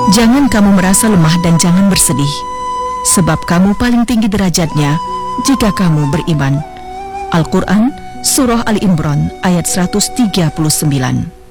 Jangan kamu merasa lemah dan jangan bersedih, sebab kamu paling tinggi derajatnya jika kamu beriman. Al-Quran, Surah Ali Imran, ayat 139.